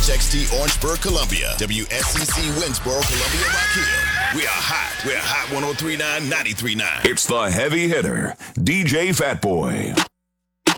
WXXT Orangeburg, Columbia. WSCC Winsboro, Columbia, Rock Hill. We are hot. We're hot 103.9, 93.9. It's the heavy hitter, DJ Fatboy.